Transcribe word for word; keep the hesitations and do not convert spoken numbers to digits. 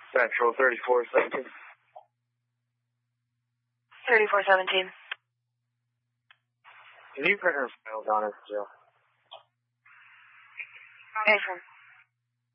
Central thirty-four seventeen. thirty-four seventeen. Can you print her file, Donna? Joe? Okay, sir.